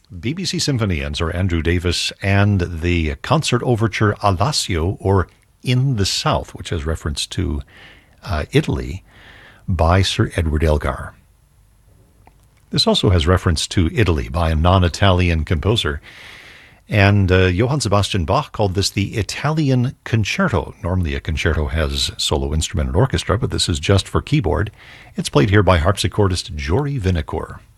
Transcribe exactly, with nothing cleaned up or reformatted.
B B C Symphony and Sir Andrew Davis, and the concert overture Alassio, or In the South, which has reference to uh, Italy, by Sir Edward Elgar. This also has reference to Italy by a non-Italian composer. And uh, Johann Sebastian Bach called this the Italian Concerto. Normally a concerto has solo instrument and orchestra, but this is just for keyboard. It's played here by harpsichordist Jory Vinocour.